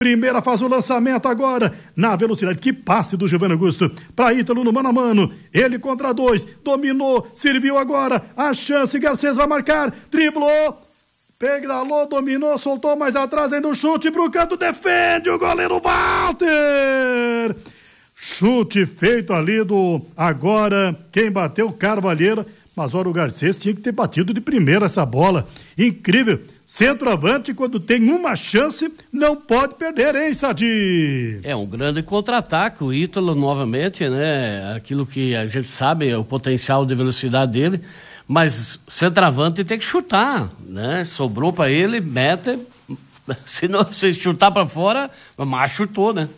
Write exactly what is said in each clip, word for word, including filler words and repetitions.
Primeira faz o lançamento agora, na velocidade, que passe do Giovanni Augusto, para Ítalo no mano a mano, ele contra dois, dominou, serviu agora, a chance, Garcês vai marcar, driblou, pedalou, dominou, soltou mais atrás, ainda o chute pro canto, defende o goleiro Walter, chute feito ali do, agora, quem bateu, Carvalheira, mas olha, o Garcês tinha que ter batido de primeira essa bola, incrível. Centroavante, quando tem uma chance, não pode perder, hein, Sadi? É um grande contra-ataque, o Ítalo novamente, né? Aquilo que a gente sabe, é o potencial de velocidade dele, mas centroavante tem que chutar, né? Sobrou para ele, mete, se não se chutar para fora, mas chutou, né?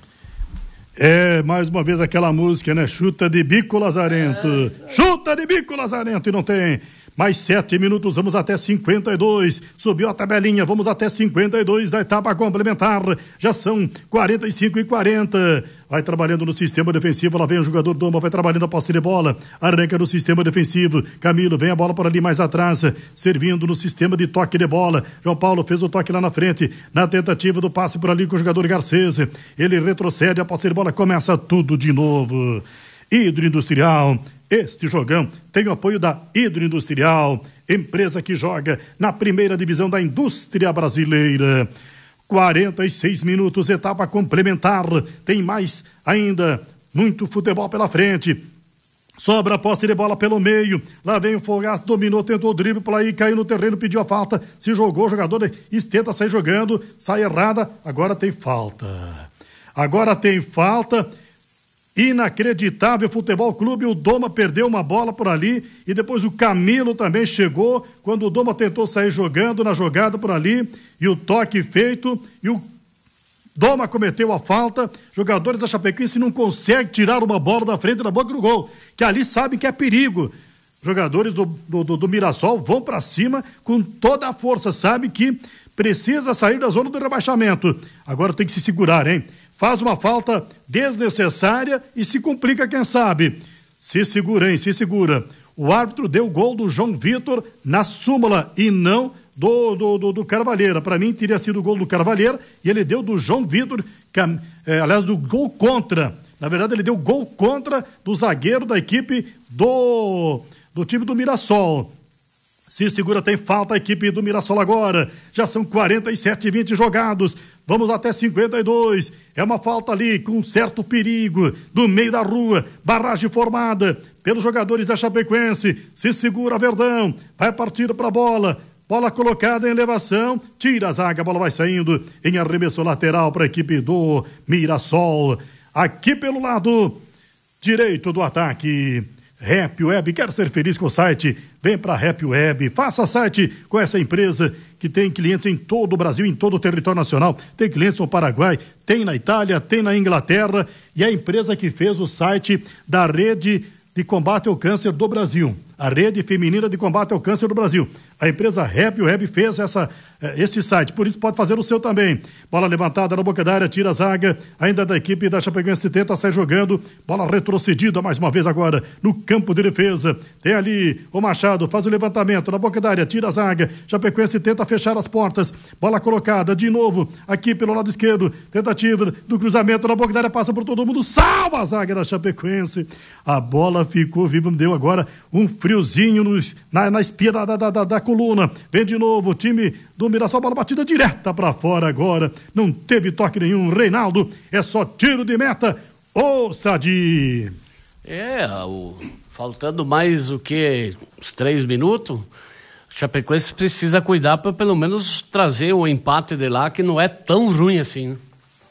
É, mais uma vez aquela música, né? Chuta de bico, Lazarento. É, chuta de bico, Lazarento, e não tem... Mais sete minutos, vamos até cinquenta e dois. Subiu a tabelinha, vamos até cinquenta e dois da etapa complementar. Já são quarenta e cinco e quarenta. Vai trabalhando no sistema defensivo. Lá vem o jogador Doma, vai trabalhando a posse de bola. Arranca no sistema defensivo. Camilo, vem a bola por ali mais atrás. Servindo no sistema de toque de bola. João Paulo fez o toque lá na frente. Na tentativa do passe por ali com o jogador Garcês. Ele retrocede, a posse de bola começa tudo de novo. Hidroindustrial. Este jogão tem o apoio da Hidroindustrial, empresa que joga na primeira divisão da indústria brasileira. quarenta e seis minutos, etapa complementar. Tem mais ainda, muito futebol pela frente. Sobra a posse de bola pelo meio. Lá vem o Fogaça, dominou, tentou o drible por aí, caiu no terreno, pediu a falta. Se jogou, o jogador tenta sair jogando, sai errada. Agora tem falta. Agora tem falta. Inacreditável Futebol Clube, o Doma perdeu uma bola por ali e depois o Camilo também chegou, quando o Doma tentou sair jogando na jogada por ali e o toque feito e o Doma cometeu a falta, jogadores da Chapecoense não conseguem tirar uma bola da frente da boca do gol, que ali sabem que é perigo. Jogadores do, do, do, do Mirassol vão para cima com toda a força, sabem que precisa sair da zona do rebaixamento. Agora tem que se segurar, hein? Faz uma falta desnecessária e se complica, quem sabe. Se segura, hein? Se segura. O árbitro deu o gol do João Vitor na súmula e não do, do, do, do Carvalheira. Para mim, teria sido o gol do Carvalheira e ele deu do João Vitor, é, aliás, do gol contra. Na verdade, ele deu gol contra do zagueiro da equipe do, do time do Mirassol. Se segura, tem falta a equipe do Mirassol agora. Já são quarenta e sete e vinte jogados. Vamos até cinquenta e dois. É uma falta ali com certo perigo. Do meio da rua. Barragem formada pelos jogadores da Chapecoense. Se segura, Verdão. Vai partir para a bola. Bola colocada em elevação. Tira a zaga. A bola vai saindo em arremesso lateral para a equipe do Mirassol. Aqui pelo lado direito do ataque. Rap Web, quer ser feliz com o site? Vem para Rap Web, faça site com essa empresa que tem clientes em todo o Brasil, em todo o território nacional. Tem clientes no Paraguai, tem na Itália, tem na Inglaterra e é a empresa que fez o site da Rede de Combate ao Câncer do Brasil. A Rede Feminina de Combate ao Câncer do Brasil. A empresa Rap Web fez essa, esse site, por isso pode fazer o seu também. Bola levantada na boca da área, tira a zaga, ainda da equipe da Chapecoense, tenta sair jogando, bola retrocedida mais uma vez agora no campo de defesa. Tem ali o Machado, faz o levantamento na boca da área, tira a zaga, Chapecoense tenta fechar as portas, bola colocada de novo aqui pelo lado esquerdo, tentativa do cruzamento na boca da área, passa por todo mundo, salva a zaga da Chapecoense. A bola ficou viva, deu agora um friozinho nos, na, na espia da, da, da, da coluna. Vem de novo o time do Mirassol, bola batida direta para fora agora. Não teve toque nenhum. Reinaldo, é só tiro de meta. Ô, Sadi! É, o, faltando mais o que? Uns três minutos. Chapecoense precisa cuidar para pelo menos trazer o empate de lá, que não é tão ruim assim, né?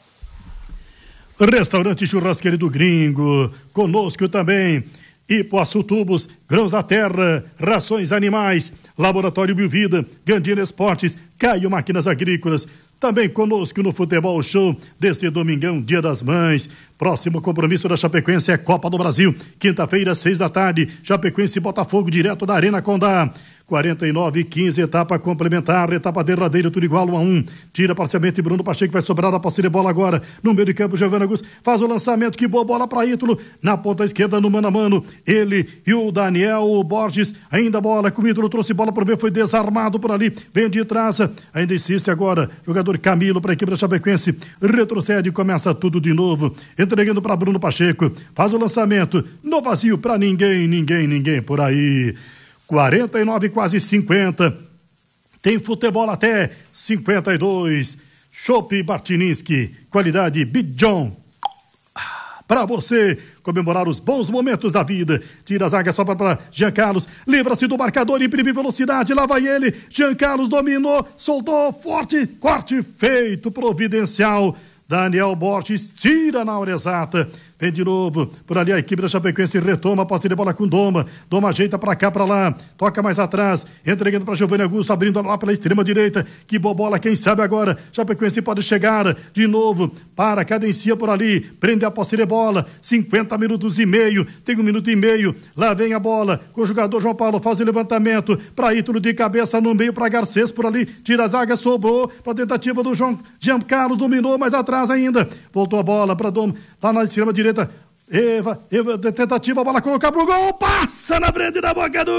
Restaurante Churrasqueiro do Gringo. Conosco também. Ipuaçu Tubos, Grãos da Terra, Rações Animais, Laboratório Biovida, Gandina Esportes, Caio Máquinas Agrícolas. Também conosco no Futebol Show deste domingão, Dia das Mães. Próximo compromisso da Chapecoense é Copa do Brasil. Quinta-feira, seis da tarde, Chapecoense e Botafogo, direto da Arena Condá. quarenta e nove, quinze, etapa complementar, etapa derradeira, tudo igual, um a um. Tira parcialmente Bruno Pacheco, vai sobrar a posse de bola agora. No meio de campo, Giovanni Augusto faz o lançamento, que boa bola para Ítalo. Na ponta esquerda, no mano a mano, ele e o Daniel Borges. Ainda bola com o Ítalo, trouxe bola pro meio, foi desarmado por ali. Vem de trás, ainda insiste agora. Jogador Camilo para a equipe da Chapecoense. Retrocede e começa tudo de novo. Entregando para Bruno Pacheco. Faz o lançamento. No vazio para ninguém, ninguém, ninguém por aí. quarenta e nove, quase cinquenta. Tem futebol até cinquenta e dois. Chopp Bartininsky, qualidade Big John. Para você comemorar os bons momentos da vida. Tira a zaga só para Jean Carlos. Livra-se do marcador, imprime velocidade. Lá vai ele. Jean Carlos dominou, soltou forte. Corte feito, providencial. Daniel Borges tira na hora exata. Vem de novo, por ali a equipe da Chapecoense retoma, posse de bola com Doma. Doma ajeita pra cá, pra lá, toca mais atrás, entregando pra Giovanni Augusto, abrindo lá pela extrema direita. Que boa bola, quem sabe agora. Chapecoense pode chegar de novo, para, cadencia por ali, prende a posse de bola. cinquenta minutos e meio, tem um minuto e meio. Lá vem a bola, com o jogador João Paulo, faz o levantamento pra Ítalo de cabeça no meio, pra Garcês por ali, tira a zaga, sobrou pra tentativa do João Jean Carlos, dominou mais atrás ainda. Voltou a bola pra Doma, lá na extrema direita. Eva, Eva, tentativa, a bola colocar pro gol, passa na frente da boca do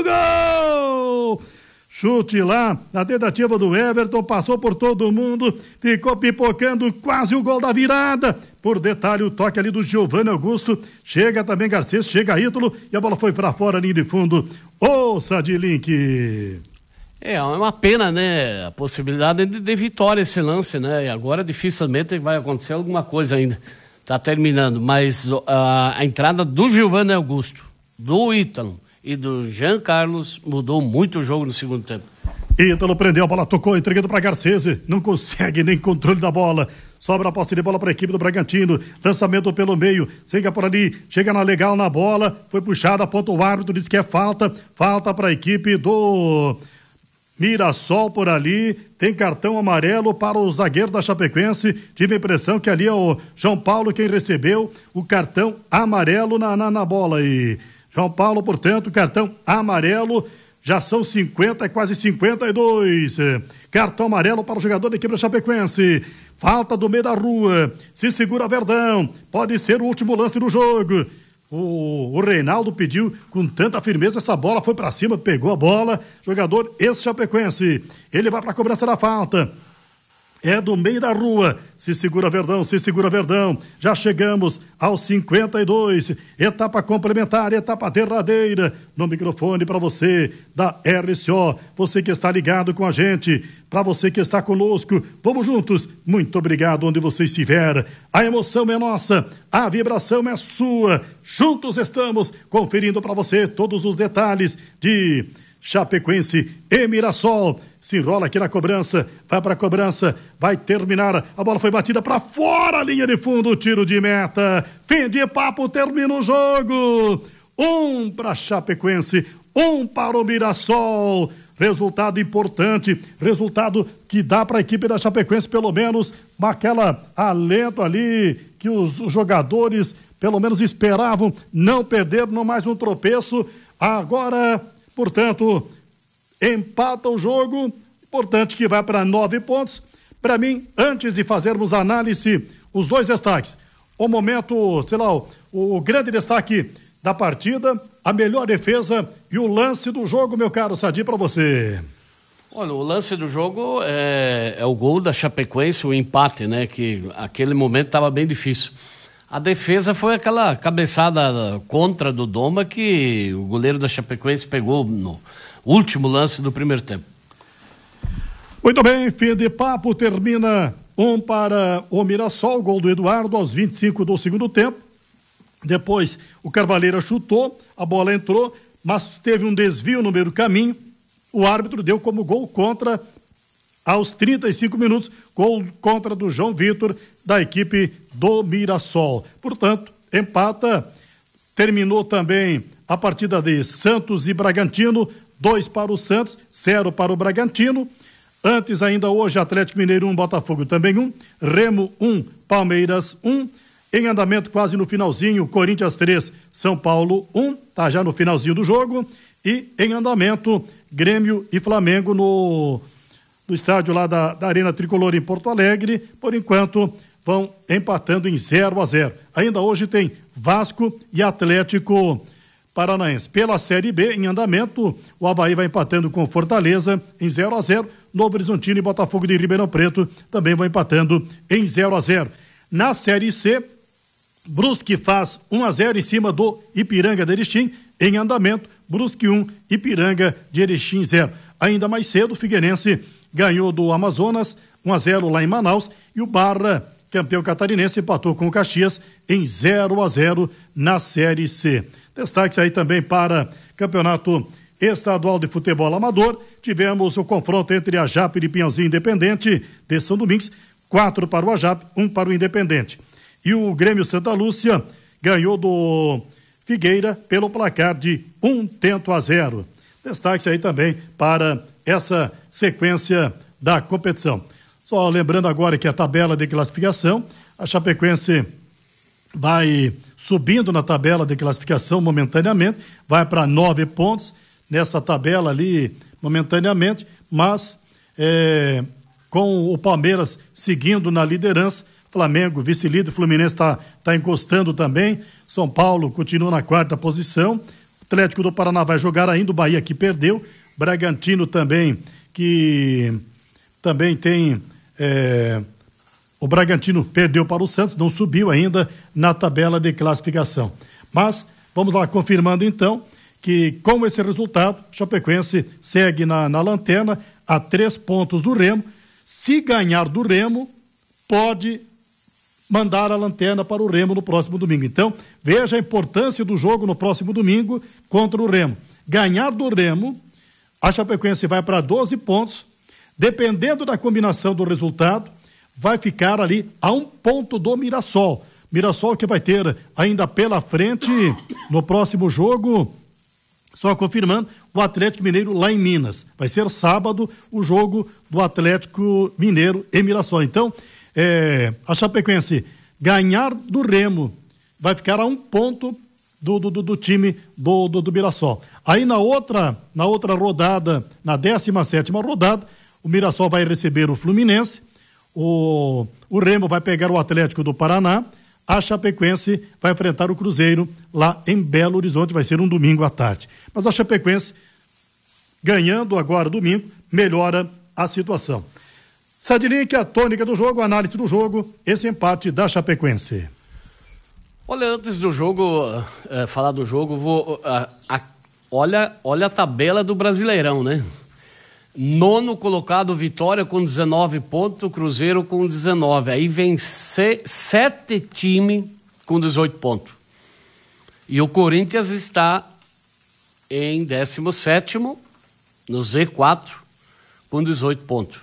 gol! Chute lá, na tentativa do Everton, passou por todo mundo, ficou pipocando quase o gol da virada. Por detalhe, o toque ali do Giovanni Augusto, chega também Garcês, chega Ítalo, e a bola foi pra fora, linha de fundo. Ouça de Link. É, é uma pena, né, a possibilidade de, de vitória esse lance, né, e agora dificilmente vai acontecer alguma coisa ainda. Tá terminando, mas a, a entrada do Giovanni Augusto, do Ítalo e do Jean Carlos mudou muito o jogo no segundo tempo. Ítalo prendeu a bola, tocou, entregando para Garcês, não consegue nem controle da bola. Sobra a posse de bola para a equipe do Bragantino. Lançamento pelo meio, chega por ali, chega na legal na bola, foi puxada, aponta o árbitro, diz que é falta, falta para a equipe do Mirassol por ali, tem cartão amarelo para o zagueiro da Chapecoense. Tive a impressão que ali é o João Paulo quem recebeu o cartão amarelo na, na, na bola aí. João Paulo, portanto, cartão amarelo, já são cinquenta, quase cinquenta e dois. Cartão amarelo para o jogador da equipe da Chapecoense. Falta do meio da rua, se segura Verdão, pode ser o último lance do jogo. O, o Reinaldo pediu com tanta firmeza, essa bola foi pra cima, pegou a bola, jogador ex-chapecoense, ele vai pra cobrança da falta, é do meio da rua, se segura Verdão, se segura Verdão, já chegamos aos cinquenta e dois, etapa complementar, etapa derradeira, no microfone para você da R C O, você que está ligado com a gente, para você que está conosco, vamos juntos, muito obrigado onde você estiver, a emoção é nossa, a vibração é sua, juntos estamos conferindo para você todos os detalhes de Chapecoense e Mirassol. Se enrola aqui na cobrança, vai para a cobrança, vai terminar, a bola foi batida para fora, linha de fundo, tiro de meta, fim de papo, termina o jogo, um para Chapecoense, um para o Mirassol, resultado importante, resultado que dá para a equipe da Chapecoense pelo menos aquela alento ali, que os jogadores pelo menos esperavam, não perder, não mais um tropeço, agora, portanto, empata o jogo, importante que vai para nove pontos. Para mim, antes de fazermos a análise, os dois destaques. O momento, sei lá, o, o grande destaque da partida, a melhor defesa e o lance do jogo, meu caro Sadi, para você. Olha, o lance do jogo é, é o gol da Chapecoense, o empate, né? Que aquele momento estava bem difícil. A defesa foi aquela cabeçada contra do Doma que o goleiro da Chapecoense pegou no último lance do primeiro tempo. Muito bem, fim de papo, termina um para o Mirassol, gol do Eduardo aos vinte e cinco do segundo tempo. Depois o Carvalheira chutou, a bola entrou, mas teve um desvio no meio do caminho. O árbitro deu como gol contra aos trinta e cinco minutos, gol contra do João Vitor, da equipe do Mirassol. Portanto, empata, terminou também a partida de Santos e Bragantino, dois para o Santos, zero para o Bragantino. Antes ainda hoje, Atlético Mineiro um, Botafogo também um, Remo um, Palmeiras um. Em andamento quase no finalzinho, Corinthians três, São Paulo um, tá já no finalzinho do jogo. E em andamento, Grêmio e Flamengo no, no estádio lá da, da Arena Tricolor em Porto Alegre. Por enquanto, vão empatando em zero a zero. Ainda hoje tem Vasco e Atlético Paranaense. Pela Série B, em andamento, o Avaí vai empatando com Fortaleza em zero a zero. Novo Horizontino e Botafogo de Ribeirão Preto também vão empatando em zero a zero. Na Série C, Brusque faz um a zero em cima do Ipiranga de Erechim, em andamento, Brusque um, Ipiranga de Erechim zero. Ainda mais cedo, o Figueirense ganhou do Amazonas um a zero lá em Manaus e o Barra, campeão catarinense, empatou com o Caxias em zero a zero na Série C. Destaques aí também para Campeonato Estadual de Futebol Amador. Tivemos o confronto entre a Jape e Pinhalzinho Independente de São Domingos, quatro para o Ajape, um para o Independente. E o Grêmio Santa Lúcia ganhou do Figueira pelo placar de um tento a zero. Destaques aí também para essa sequência da competição. Só lembrando agora que a tabela de classificação, a Chapecoense vai subindo na tabela de classificação momentaneamente, vai para nove pontos nessa tabela ali momentaneamente, mas é, com o Palmeiras seguindo na liderança, Flamengo, vice-líder, Fluminense está tá encostando também, São Paulo continua na quarta posição, Atlético do Paraná vai jogar ainda, o Bahia que perdeu, Bragantino também, que também tem, é, o Bragantino perdeu para o Santos, não subiu ainda na tabela de classificação. Mas, vamos lá, confirmando então, que com esse resultado, Chapecoense segue na, na lanterna, a três pontos do Remo. Se ganhar do Remo, pode mandar a lanterna para o Remo no próximo domingo. Então, veja a importância do jogo no próximo domingo contra o Remo. Ganhar do Remo, a Chapecoense vai para doze pontos, dependendo da combinação do resultado, vai ficar ali a um ponto do Mirassol. Mirassol que vai ter ainda pela frente, no próximo jogo, só confirmando, o Atlético Mineiro lá em Minas. Vai ser sábado o jogo do Atlético Mineiro em Mirassol. Então, é, a Chapecoense ganhar do Remo vai ficar a um ponto do, do, do time do, do, do Mirassol. Aí na outra, na outra rodada, na décima sétima rodada, o Mirassol vai receber o Fluminense, o, o Remo vai pegar o Atlético do Paraná, a Chapecoense vai enfrentar o Cruzeiro lá em Belo Horizonte, vai ser um domingo à tarde. Mas a Chapecoense, ganhando agora domingo, melhora a situação. Sadilink, a tônica do jogo, a análise do jogo, esse empate da Chapecoense. Olha, antes do jogo, é, falar do jogo, vou, a, a, olha, olha a tabela do Brasileirão, né? Nono colocado, Vitória com dezenove pontos, Cruzeiro com dezenove. Aí vem se, sete times com dezoito pontos. E o Corinthians está em décimo sétimo, no Z quatro, com dezoito pontos.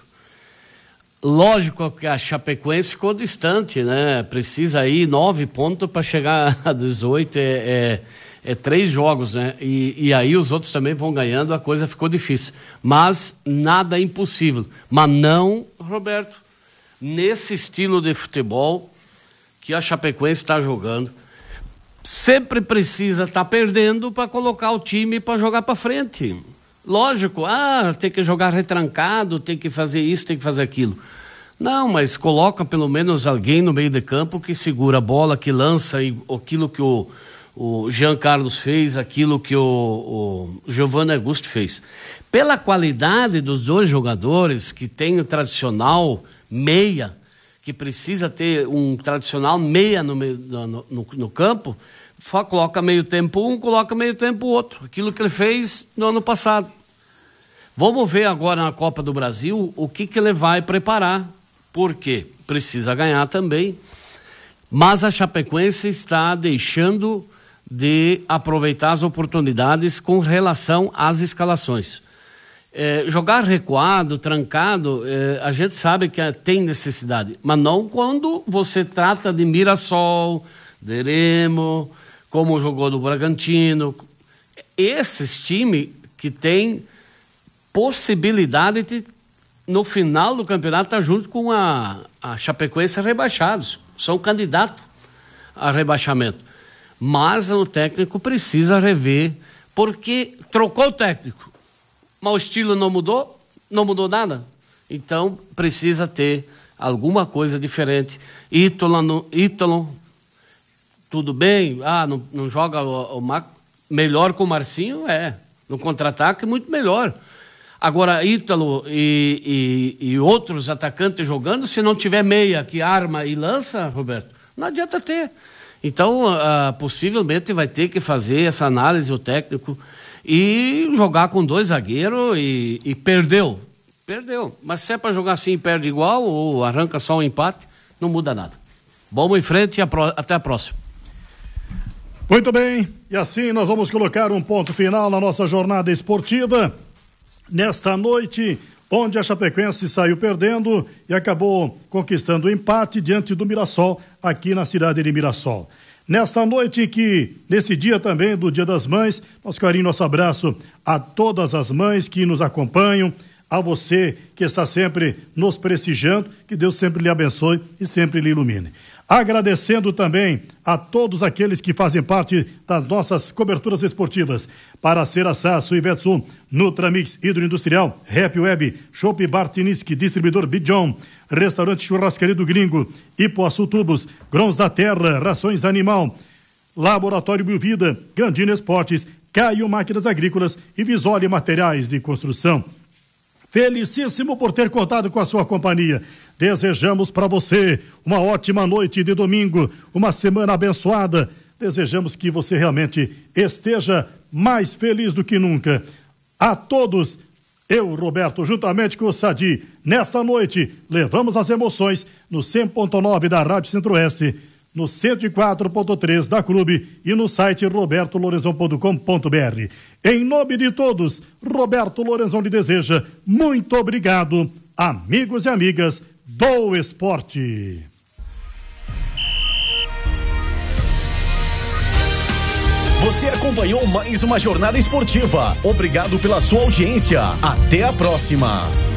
Lógico que a Chapecoense ficou distante, né? Precisa aí nove pontos para chegar a dezoito, é, é, é três jogos, né? E, e aí os outros também vão ganhando, a coisa ficou difícil. Mas nada é impossível. Mas não, Roberto, nesse estilo de futebol que a Chapecoense está jogando, sempre precisa estar tá perdendo para colocar o time para jogar para frente. Lógico, ah, tem que jogar retrancado, tem que fazer isso, tem que fazer aquilo. Não, mas coloca pelo menos alguém no meio de campo que segura a bola, que lança e aquilo que o, o Jean Carlos fez, aquilo que o, o Giovanni Augusto fez. Pela qualidade dos dois jogadores, que tem o tradicional meia, que precisa ter um tradicional meia no, no, no, no campo, coloca meio tempo um, coloca meio tempo outro. Aquilo que ele fez no ano passado. Vamos ver agora na Copa do Brasil o que, que ele vai preparar. Por quê? Precisa ganhar também. Mas a Chapecoense está deixando de aproveitar as oportunidades com relação às escalações. É, jogar recuado, trancado, é, a gente sabe que tem necessidade. Mas não quando você trata de Mirassol, de Remo, como jogou do Bragantino. Esses times que têm possibilidade de, no final do campeonato, estar tá junto com a, a Chapecoense rebaixados. São candidatos a rebaixamento. Mas o técnico precisa rever, porque trocou o técnico. mas o estilo não mudou, não mudou nada. Então, precisa ter alguma coisa diferente. Ítalo, Ítalo tudo bem, ah, não, não joga o, o melhor com o Marcinho? É, no contra-ataque muito melhor. Agora, Ítalo e, e, e outros atacantes jogando, se não tiver meia que arma e lança, Roberto, não adianta ter. Então, uh, possivelmente vai ter que fazer essa análise, o técnico, e jogar com dois zagueiros e, e perdeu. Perdeu. Mas se é para jogar assim e perde igual, ou arranca só um empate, não muda nada. Vamos em frente e a pro... até a próxima. Muito bem, e assim nós vamos colocar um ponto final na nossa jornada esportiva. Nesta noite, onde a Chapecoense saiu perdendo e acabou conquistando o empate diante do Mirassol, aqui na cidade de Mirassol. Nesta noite que, nesse dia também do Dia das Mães, nosso carinho, nosso abraço a todas as mães que nos acompanham, a você que está sempre nos prestigiando, que Deus sempre lhe abençoe e sempre lhe ilumine. Agradecendo também a todos aqueles que fazem parte das nossas coberturas esportivas. Para a Cera Sasso, Ivetsul, Nutramix Hidroindustrial, Rap Web, Shop Bartiniski, Distribuidor Bijon, Restaurante Churrascaria do Gringo, Ipoaçu Tubos, Grãos da Terra, Rações Animal, Laboratório Biovida, Gandina Esportes, Caio Máquinas Agrícolas e Visole Materiais de Construção. Felicíssimo por ter contado com a sua companhia. Desejamos para você uma ótima noite de domingo, uma semana abençoada. Desejamos que você realmente esteja mais feliz do que nunca. A todos, eu, Roberto, juntamente com o Sadi, nesta noite, levamos as emoções no cem ponto nove da Rádio Centro-Oeste, no cento e quatro ponto três da Clube e no site roberto lorenzon ponto com ponto br. Em nome de todos, Roberto Lorenzon lhe deseja muito obrigado, amigos e amigas do esporte. Você acompanhou mais uma jornada esportiva. Obrigado pela sua audiência. Até a próxima.